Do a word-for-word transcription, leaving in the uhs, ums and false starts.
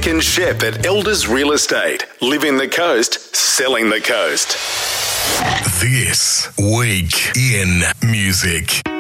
Nick and Shep at Elders Real Estate. Living the coast, selling the coast. This Week in Music.